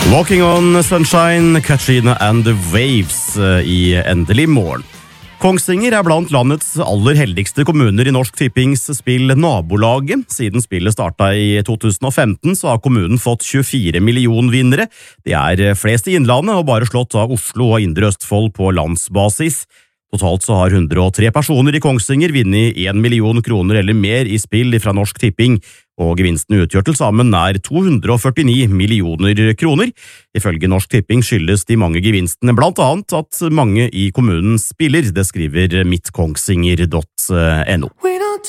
Walking on Sunshine, Katrina and the Waves i endelig morgen. Kongsvinger er blant landets aller heldigste kommuner i Norsk Tippings spill Nabolaget. Siden spillet startet i 2015 så har kommunen fått 24 millionvinnere. De er flest i innlandet og bare slått av Oslo og Indre Østfold på landsbasis. Totalt så har 103 personer i Kongsvinger vunnet 1 million kroner eller mer i spill fra Norsk Tipping, og gevinsten utgjør til sammen nær 249 millioner kroner. Ifølge Norsk Tipping skyldes de mange gevinstene blant annet at mange i kommunen spiller, det skriver mittkongsvinger.no.